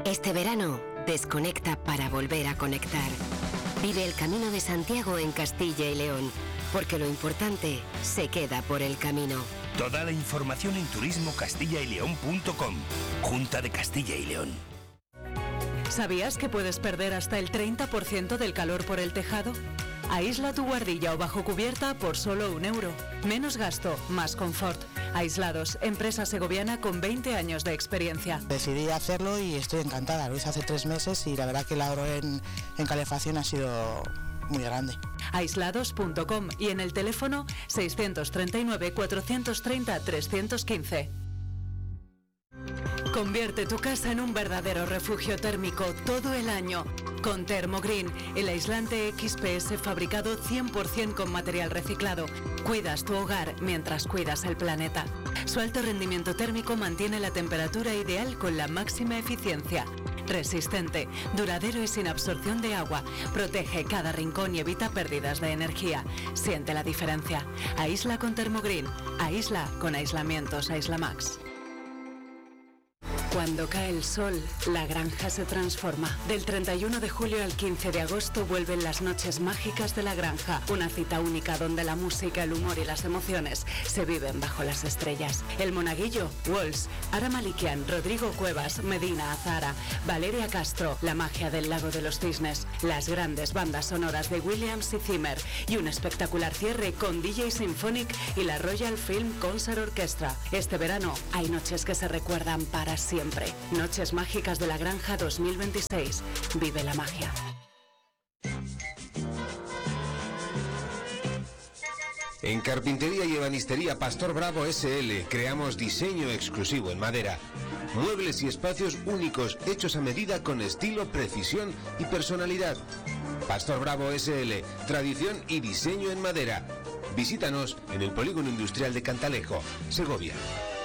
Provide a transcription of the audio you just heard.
Este verano, desconecta para volver a conectar. Vive el Camino de Santiago en Castilla y León, porque lo importante se queda por el camino. Toda la información en turismocastillaileón.com. Junta de Castilla y León. ¿Sabías que puedes perder hasta el 30% del calor por el tejado? Aísla tu guardilla o bajo cubierta por solo €1. Menos gasto, más confort. Aislados, empresa segoviana con 20 años de experiencia. Decidí hacerlo y estoy encantada. Lo hice hace 3 meses y la verdad que el ahorro en calefacción ha sido muy grande. Aislados.com y en el teléfono 639 430 315. Convierte tu casa en un verdadero refugio térmico todo el año. Con Thermogreen, el aislante XPS fabricado 100% con material reciclado. Cuidas tu hogar mientras cuidas el planeta. Su alto rendimiento térmico mantiene la temperatura ideal con la máxima eficiencia. Resistente, duradero y sin absorción de agua. Protege cada rincón y evita pérdidas de energía. Siente la diferencia. Aísla con Thermogreen. Aísla con aislamientos Aislamax. Cuando cae el sol, la granja se transforma. Del 31 de julio al 15 de agosto vuelven las noches mágicas de la granja. Una cita única donde la música, el humor y las emociones se viven bajo las estrellas. El Monaguillo, Walls, Ara Malikian, Rodrigo Cuevas, Medina Azara, Valeria Castro, la magia del Lago de los Cisnes, las grandes bandas sonoras de Williams y Zimmer y un espectacular cierre con DJ Symphonic y la Royal Film Concert Orchestra. Este verano hay noches que se recuerdan para siempre. Noches Mágicas de la Granja 2026. Vive la magia. En Carpintería y Ebanistería Pastor Bravo SL creamos diseño exclusivo en madera. Muebles y espacios únicos hechos a medida con estilo, precisión y personalidad. Pastor Bravo SL, tradición y diseño en madera. Visítanos en el Polígono Industrial de Cantalejo, Segovia.